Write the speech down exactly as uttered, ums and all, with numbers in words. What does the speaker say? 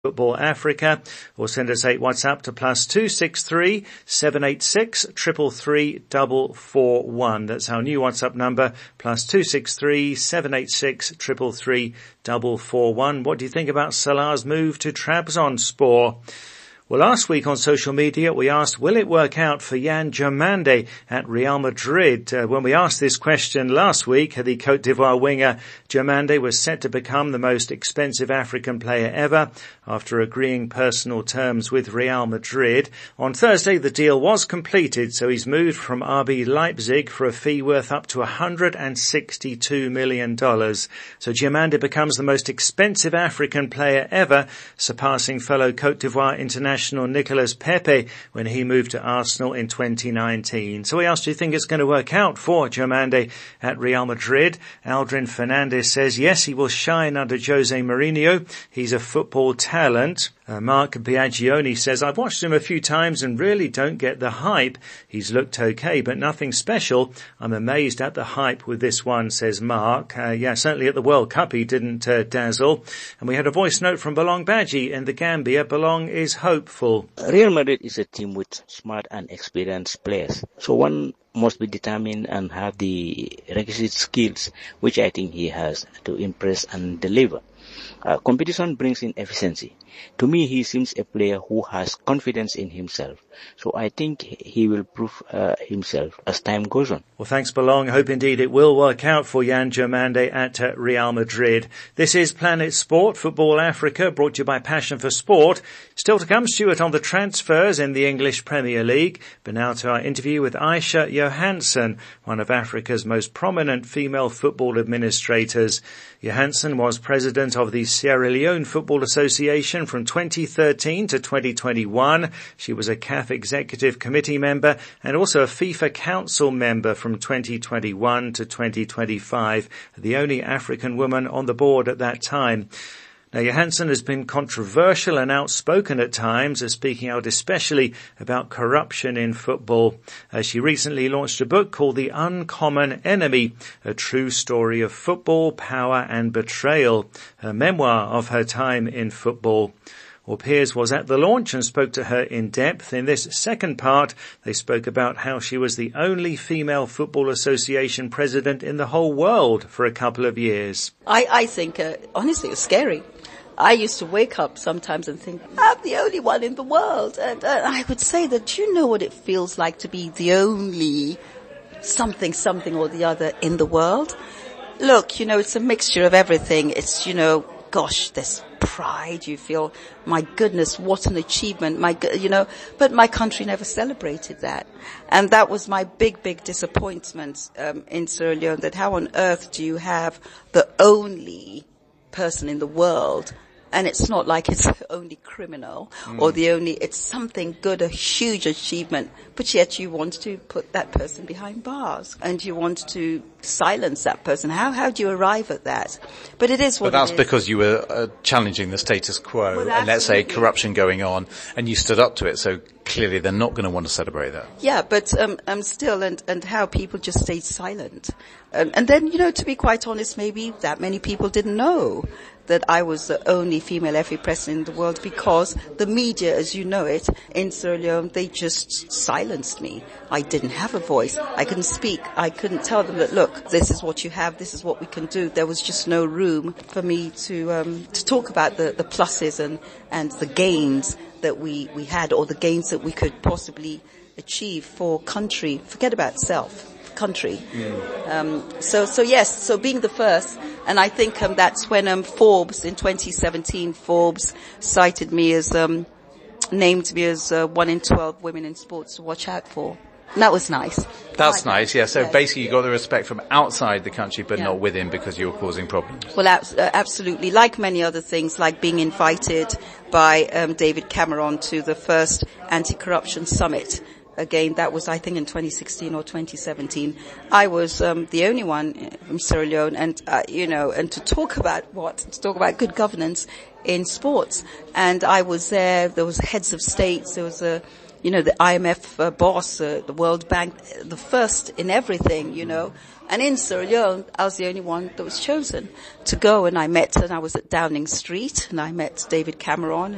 Football Africa, or send us a WhatsApp to plus two six three seven eight six triple three double four one. That's our new WhatsApp number, plus two six three seven eight six triple three double four one. What do you think about Salah's move to Trabzonspor? Well, last week on social media, we asked, will it work out for Yan Diomande at Real Madrid? Uh, when we asked this question last week, the Cote d'Ivoire winger Diomande was set to become the most expensive African player ever after agreeing personal terms with Real Madrid. On Thursday, the deal was completed, so he's moved from R B Leipzig for a fee worth up to one hundred sixty-two million dollars. So Diomande becomes the most expensive African player ever, surpassing fellow Cote d'Ivoire international Nicolas Pepe when he moved to Arsenal in twenty nineteen. So we asked, do you think it's going to work out for Diomande at Real Madrid? Aldrin Fernandez says, yes, he will shine under Jose Mourinho. He's a football talent. Uh, Mark Biagioni says, I've watched him a few times and really don't get the hype. He's looked okay, but nothing special. I'm amazed at the hype with this one, says Mark. Uh, yeah, certainly at the World Cup he didn't uh, dazzle. And we had a voice note from Belong Badji in the Gambia. Belong is hopeful. Real Madrid is a team with smart and experienced players. So one must be determined and have the requisite skills, which I think he has, to impress and deliver. Uh, competition brings in efficiency. To me, he seems a player who has confidence in himself. So I think he will prove uh, himself as time goes on. Well, thanks, Belong. I hope indeed it will work out for Yan Diomande at uh, Real Madrid. This is Planet Sport, Football Africa, brought to you by Passion for Sport. Still to come, Stuart, on the transfers in the English Premier League. But now to our interview with Aisha Johansson, one of Africa's most prominent female football administrators. Johansson was president of the Sierra Leone Football Association from twenty thirteen to twenty twenty-one. She was a C A F Executive Committee member and also a FIFA Council member from twenty twenty-one to twenty twenty-five, the only African woman on the board at that time. Now, Johansson has been controversial and outspoken at times, speaking out especially about corruption in football. Uh, she recently launched a book called The Uncommon Enemy, a true story of football, power and betrayal, a memoir of her time in football. Well, Piers was at the launch and spoke to her in depth. In this second part, they spoke about how she was the only female football association president in the whole world for a couple of years. I, I think, uh, honestly, it was scary. I used to wake up sometimes and think, I'm the only one in the world. And uh, I would say that, do you know what it feels like to be the only something, something or the other in the world? Look, you know, it's a mixture of everything. It's, you know, gosh, there's pride. You feel, my goodness, what an achievement. My, you know, but my country never celebrated that. And that was my big, big disappointment, um, in Sierra Leone, that how on earth do you have the only person in the world, and it's not like it's the only criminal mm. or the only, it's something good, a huge achievement, but yet you want to put that person behind bars and you want to silence that person. How how do you arrive at that? But it is what But that's it is. because you were uh, challenging the status quo Well, and, let's say, absolutely. corruption going on, and you stood up to it, so clearly they're not going to want to celebrate that. Yeah, but um, um still, and, and how people just stayed silent. Um, and then, you know, to be quite honest, maybe that many people didn't know that I was the only female F A president in the world, because the media, as you know it, in Sierra Leone, they just silenced me. I didn't have a voice. I couldn't speak. I couldn't tell them that, look, this is what you have, this is what we can do. There was just no room for me to um to talk about the, the pluses and, and the gains that we, we had, or the gains that we could possibly achieve for country. Forget about self. Country. Mm. Um, so, so yes, so being the first, and I think um, that's when um, Forbes in twenty seventeen, Forbes cited me as, um, named me as uh, one in twelve women in sports to watch out for. And that was nice. That's like, nice, yeah. So yes. basically you got the respect from outside the country, but yeah. not within, because you were causing problems. Well, ab- uh, absolutely. Like many other things, like being invited by um, David Cameron to the first anti-corruption summit. Again, that was, I think, in twenty sixteen or twenty seventeen. I was um, the only one from Sierra Leone, and uh, you know, and to talk about what? To talk about good governance in sports. And I was there. There was heads of states. There was a, you know, the I M F uh, boss, uh, the World Bank, the first in everything, you know. And in Sierra Leone, I was the only one that was chosen to go, and I met, and I was at Downing Street, and I met David Cameron.